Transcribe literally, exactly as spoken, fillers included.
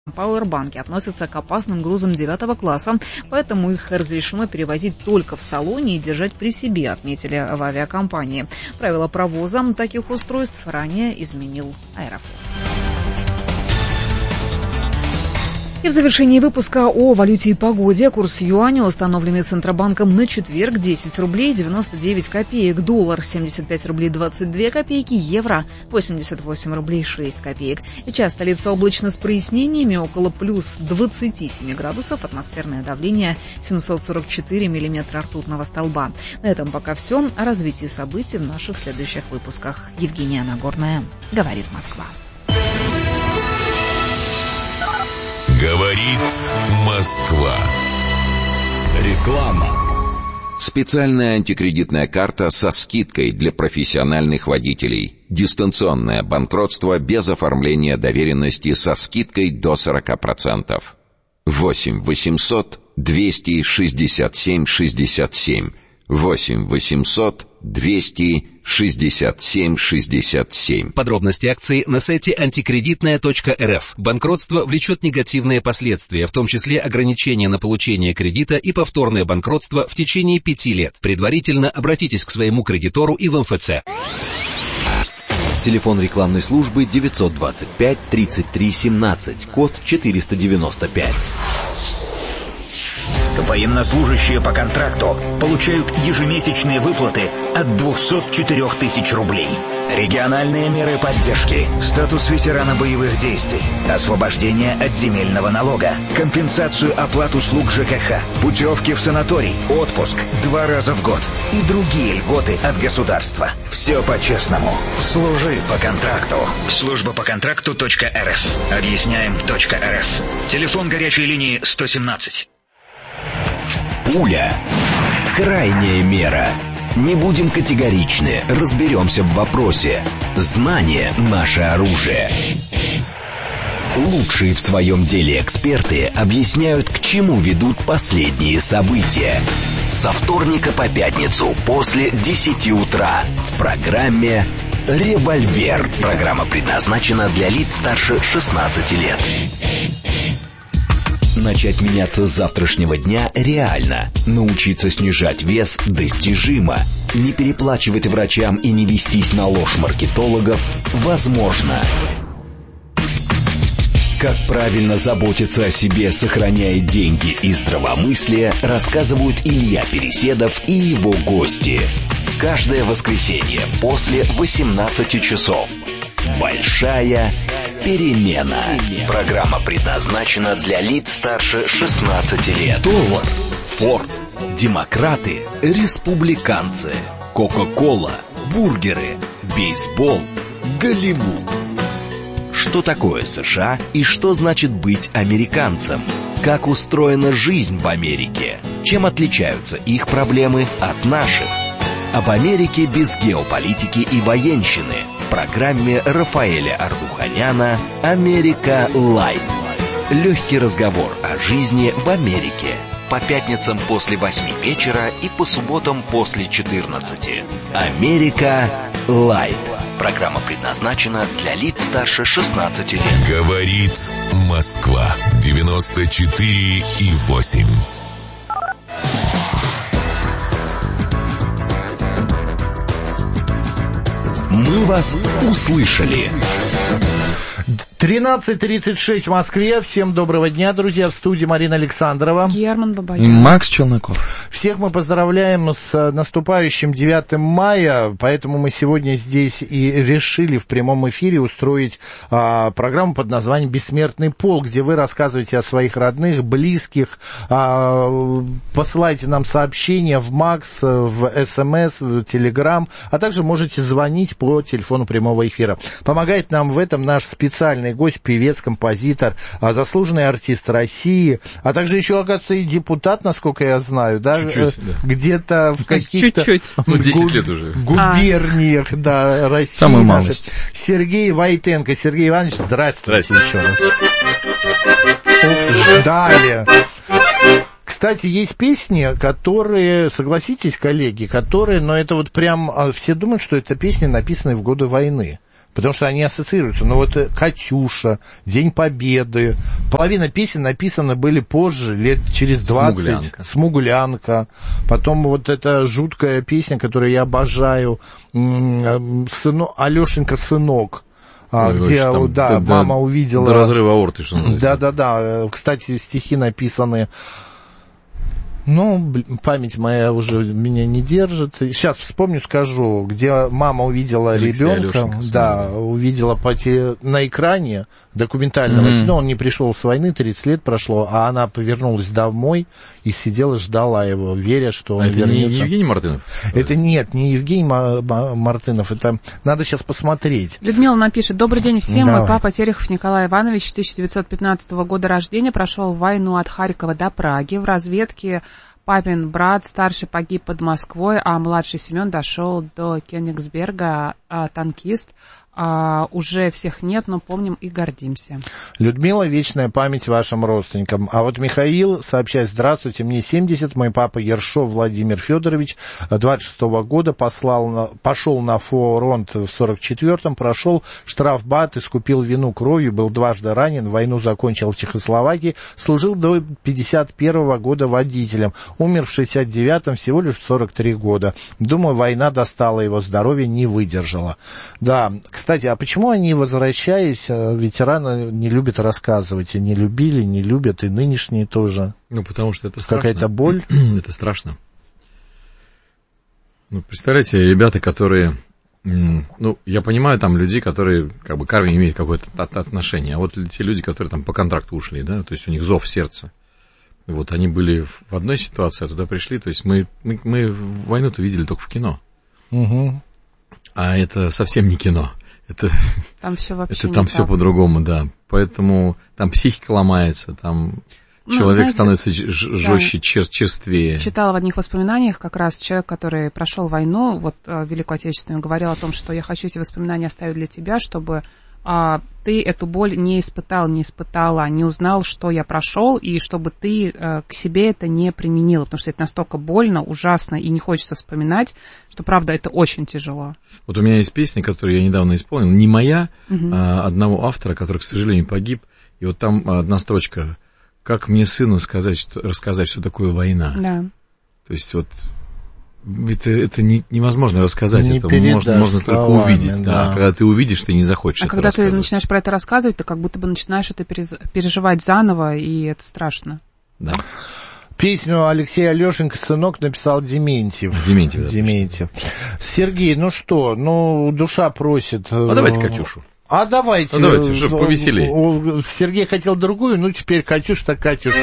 Пауэрбанки относятся к опасным грузам девятого класса, поэтому их разрешено перевозить только в салоне и держать при себе, отметили в авиакомпании. Правила провоза таких устройств ранее изменил Аэрофлот. И в завершении выпуска о валюте и погоде. Курс юаня, установленный Центробанком на четверг, десять рублей девяносто девять копеек, доллар семьдесят пять рублей двадцать две копейки, евро восемьдесят восемь рублей шесть копеек. Сейчас столица облачно с прояснениями, около плюс двадцати семи градусов, атмосферное давление семьсот сорок четыре миллиметра ртутного столба. На этом пока все. О развитии событий в наших следующих выпусках. Евгения Нагорная, говорит Москва. Говорит Москва. Реклама. Специальная антикредитная карта со скидкой для профессиональных водителей. Дистанционное банкротство без оформления доверенности со скидкой до сорок процентов. восемь восемьсот двести шестьдесят семь шестьдесят семь. восемь восемьсот двести шестьдесят семь шестьдесят семь. Подробности акции на сайте антикредитная точка эр эф. Банкротство влечет негативные последствия, в том числе ограничение на получение кредита и повторное банкротство в течение пяти лет. Предварительно обратитесь к своему кредитору и в эм эф цэ. Телефон рекламной службы девятьсот двадцать пять тридцать три семнадцать, код четыреста девяносто пять. Военнослужащие по контракту получают ежемесячные выплаты от двухсот четырёх тысяч рублей. Региональные меры поддержки, статус ветерана боевых действий, освобождение от земельного налога, компенсацию оплат услуг жэ ка ха, путевки в санаторий, отпуск два раза в год и другие льготы от государства. Все по-честному. Служи по контракту. Служба по контракту точка эр эф. Объясняем точка эр эф. Телефон горячей линии сто семнадцать. Пуля. Крайняя мера. Не будем категоричны, разберемся в вопросе. Знание – наше оружие. Лучшие в своем деле эксперты объясняют, к чему ведут последние события. Со вторника по пятницу после десяти утра в программе «Револьвер». Программа предназначена для лиц старше шестнадцати лет. Начать меняться с завтрашнего дня реально. Научиться снижать вес достижимо. Не переплачивать врачам и не вестись на ложь маркетологов возможно. Как правильно заботиться о себе, сохраняя деньги и здравомыслие, рассказывают Илья Переседов и его гости. Каждое воскресенье после восемнадцати часов. Большая перемена. Программа предназначена для лиц старше шестнадцати лет. Доллар, Форд, демократы, республиканцы, Кока-кола, бургеры, бейсбол, Голливуд. Что такое США и что значит быть американцем? Как устроена жизнь в Америке? Чем отличаются их проблемы от наших? Об Америке без геополитики и военщины в программе Рафаэля Ардуханяна «Америка Лайт». Легкий разговор о жизни в Америке. По пятницам после восьми вечера и по субботам после четырнадцати. «Америка Лайт». Программа предназначена для лиц старше шестнадцати лет. Говорит Москва. девяносто четыре и восемь. Мы вас услышали. тринадцать тридцать шесть в Москве. Всем доброго дня, друзья. В студии Марина Александрова. Герман Бабаян. И Макс Челноков. Всех мы поздравляем с наступающим девятым мая, поэтому мы сегодня здесь и решили в прямом эфире устроить а, программу под названием «Бессмертный полк», где вы рассказываете о своих родных, близких, а, посылайте нам сообщения в Макс, в СМС, в Телеграм, а также можете звонить по телефону прямого эфира. Помогает нам в этом наш специальный гость, певец, композитор, заслуженный артист России, а также еще, оказывается, и депутат, насколько я знаю, да? Чуть-чуть, да. Где-то в каких-то Чуть-чуть. Ну, десять лет уже. Губерниях, а. да, России. Самую малость. Сергей Войтенко. Сергей Иванович, здравствуйте, здравствуйте. еще раз. Ждали. Кстати, есть песни, которые, согласитесь, коллеги, которые, но это вот прям, все думают, что это песни, написанные в годы войны. Потому что они ассоциируются. Но вот «Катюша», «День Победы», половина песен написаны были позже, лет через двадцать. «Смуглянка». «Смуглянка». Потом вот эта жуткая песня, которую я обожаю, «Сыно... «Алешенька, сынок». Ой, где, там, да, до, мама увидела... До разрыва аорты, что называется. Да-да-да. Кстати, стихи написаны... Ну, блин, память моя уже меня не держит. Сейчас вспомню, скажу, где мама увидела Алексей ребенка, Алешенко, да, увидела по те... на экране документального mm-hmm. кино, он не пришел с войны, тридцать лет прошло, а она повернулась домой и сидела, ждала его, веря, что он а это вернется. Не, не Евгений Мартынов? Это нет, не Евгений Мартынов, это надо сейчас посмотреть. Людмила напишет: добрый день всем, Давай. Мой папа Терехов Николай Иванович, тысяча девятьсот пятнадцатого года рождения, прошел войну от Харькова до Праги. В разведке папин брат старший погиб под Москвой, а младший Семен дошел до Кёнигсберга, а, танкист. А, уже всех нет, но помним и гордимся. Людмила, вечная память вашим родственникам. А вот Михаил сообщает: здравствуйте, мне семьдесят, мой папа Ершов Владимир Федорович двадцать шестого года послал на, пошел на фронт в сорок четвёртом, прошел штрафбат, искупил вину кровью, был дважды ранен, войну закончил в Чехословакии, служил до пятьдесят первого года водителем, умер в шестьдесят девятом, всего лишь в сорок три года. Думаю, война достала его, здоровье не выдержало. Да, кстати, а почему они, возвращаясь, ветераны не любят рассказывать, и не любили, не любят, и нынешние тоже? Ну, потому что это страшно. Какая-то боль? Это страшно. Ну, представляете, ребята, которые... Ну, я понимаю, там, людей, которые, как бы, к армии имеют какое-то отношение, а вот те люди, которые там по контракту ушли, да, то есть у них зов сердца. Вот они были в одной ситуации, а туда пришли, то есть мы, мы, мы войну-то видели только в кино. Угу. А это совсем не кино. Это, там все вообще это не там так. все по-другому, да. Поэтому там психика ломается, там ну, человек знаете, становится жестче, да. чер- черствее. Читала в одних воспоминаниях как раз человек, который прошел войну, вот Великую Отечественную, говорил о том, что я хочу эти воспоминания оставить для тебя, чтобы а, ты эту боль не испытал, не испытала, не узнал, что я прошел, и чтобы ты а, к себе это не применила, потому что это настолько больно, ужасно, и не хочется вспоминать, что, правда, это очень тяжело. Вот у меня есть песня, которую я недавно исполнил, не моя, угу. а одного автора, который, к сожалению, погиб, и вот там одна строчка: «Как мне сыну сказать, что, рассказать, что такое война?» Да. То есть вот это, это не, невозможно рассказать, не это можно, можно только увидеть. Да. Да. Когда ты увидишь, ты не захочешь а это когда рассказывать. Ты начинаешь про это рассказывать, ты как будто бы начинаешь это переживать заново, и это страшно. Да. Песню Алексея Алешенко «Сынок» написал Дементьев. Дементьев. Да, Дементьев. Сергей, ну что, ну душа просит. А давайте Катюшу. А давайте. А давайте, чтобы повеселее. Сергей хотел другую, ну теперь Катюш так Катюш.